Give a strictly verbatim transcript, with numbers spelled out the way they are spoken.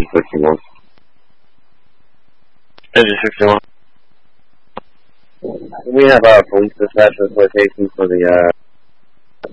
sixty-one. Engine sixty-one. We have our police dispatch location for the, uh,